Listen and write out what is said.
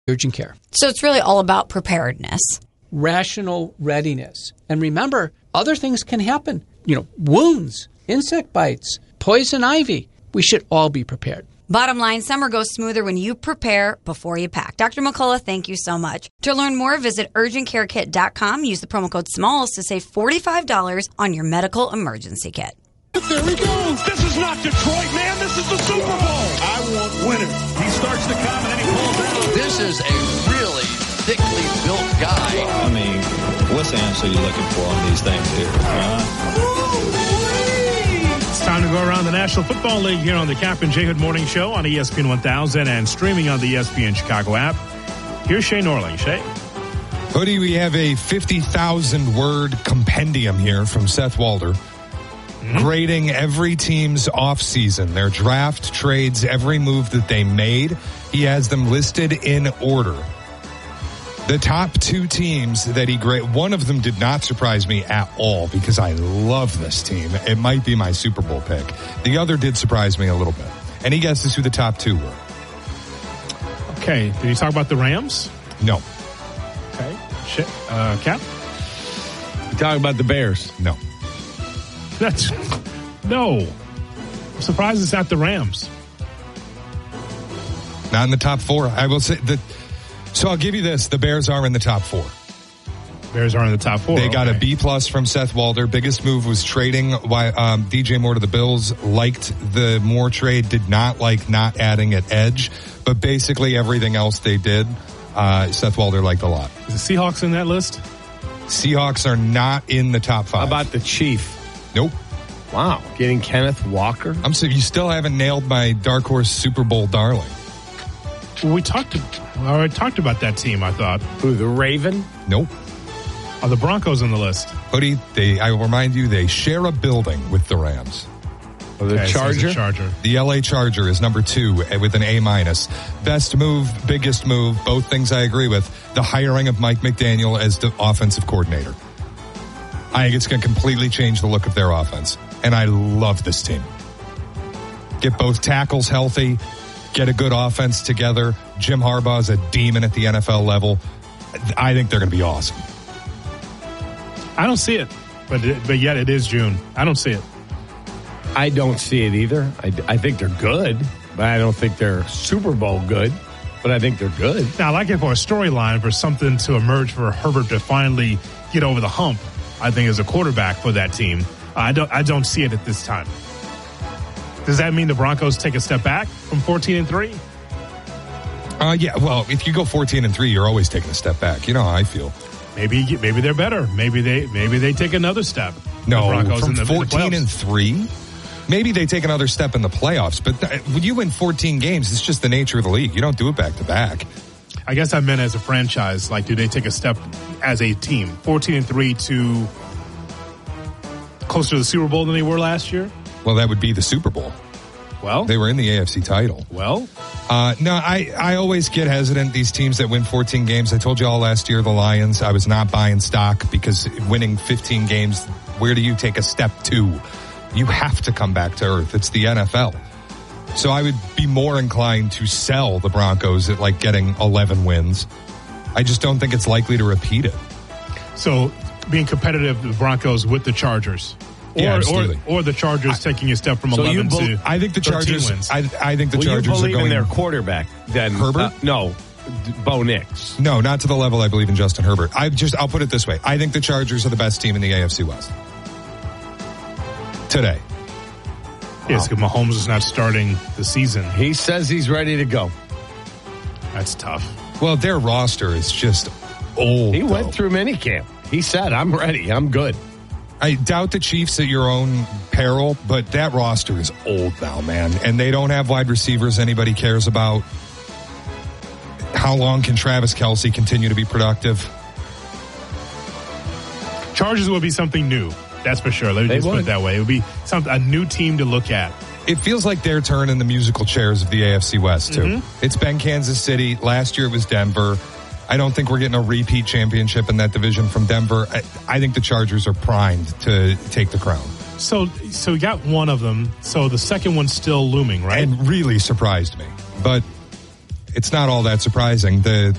urgent care. So it's really all about preparedness. Rational readiness. And remember, other things can happen. Wounds, insect bites, poison ivy. We should all be prepared. Bottom line, summer goes smoother when you prepare before you pack. Dr. McCullough, thank you so much. To learn more, visit urgentcarekit.com. Use the promo code SMALLS to save $45 on your medical emergency kit. There he goes. This is not Detroit, man. This is the Super Bowl. I want winners. He starts to come and then he pulls out. This is a really thickly built guy. I mean, what's the answer you're looking for on these things here? It's time to go around the National Football League here on the Cap and J Hood Morning Show on ESPN 1000 and streaming on the ESPN Chicago app. Here's Shay Norling. Shay? Hoodie, we have a 50,000-word compendium here from Seth Walder. Grading every team's offseason, their draft, trades, every move that they made. He has them listed in order. The top two teams that he graded, one of them did not surprise me at all because I love this team. It might be my Super Bowl pick. The other did surprise me a little bit. And he guesses who the top two were. Okay. Did you talk about the Rams? No. Okay. Cap? You talking about the Bears? No. No. I'm surprised it's not the Rams. Not in the top four. I will say that. So I'll give you this. The Bears are in the top four. Bears are in the top four. They got a B+ from Seth Walder. Biggest move was trading DJ Moore to the Bills. Liked the Moore trade. Did not like not adding at edge. But basically everything else they did, Seth Walder liked a lot. Is the Seahawks in that list? Seahawks are not in the top five. How about the Chief? Nope. Wow. Getting Kenneth Walker? I'm saying you still haven't nailed my dark horse Super Bowl darling. Well, we talked about that team, I thought. Who, the Raven? Nope. Are the Broncos on the list? Hoodie, I will remind you, they share a building with the Rams. Or the Charger? So Charger? The LA Charger is number 2 with an A-. Best move, biggest move, both things I agree with. The hiring of Mike McDaniel as the offensive coordinator. I think it's going to completely change the look of their offense. And I love this team. Get both tackles healthy. Get a good offense together. Jim Harbaugh is a demon at the NFL level. I think they're going to be awesome. I don't see it. But yet it is June. I don't see it. I don't see it either. I think they're good, but I don't think they're Super Bowl good. But I think they're good. Now, I like it for a storyline, for something to emerge for Herbert to finally get over the hump, I think, as a quarterback for that team. I don't see it at this time. Does that mean the Broncos take a step back from 14-3? Yeah, well, if you go 14-3, you're always taking a step back. You know how I feel. Maybe they're better. Maybe they take another step. No, from 14-3. Maybe they take another step in the playoffs. But when you win 14 games, it's just the nature of the league. You don't do it back to back. I guess I meant as a franchise. Like, do they take a step as a team? 14-3 to closer to the Super Bowl than they were last year? Well, that would be the Super Bowl. Well, they were in the AFC title. Well, no, I always get hesitant. These teams that win 14 games. I told you all last year, the Lions, I was not buying stock because winning 15 games, where do you take a step to? You have to come back to earth. It's the NFL. So I would be more inclined to sell the Broncos at like getting 11 wins. I just don't think it's likely to repeat it. So being competitive, the Broncos with the Chargers. Or the Chargers taking a step from 11 to I think the Chargers wins. I think the Chargers you believe are going in their quarterback then Herbert? No. Bo Nix. No, not to the level I believe in Justin Herbert. I'll put it this way. I think the Chargers are the best team in the AFC West. Today. Yes, because Mahomes is not starting the season. He says he's ready to go. That's tough. Well, their roster is just old. He went through minicamp. He said, I'm ready. I'm good. I doubt the Chiefs at your own peril, but that roster is old now, man. And they don't have wide receivers anybody cares about. How long can Travis Kelce continue to be productive? Chargers will be something new. That's for sure. Let me just put it that way. It would be a new team to look at. It feels like they're turning the musical chairs of the AFC West, too. Mm-hmm. It's been Kansas City. Last year it was Denver. I don't think we're getting a repeat championship in that division from Denver. I think the Chargers are primed to take the crown. So you got one of them. So the second one's still looming, right? And really surprised me. But it's not all that surprising. The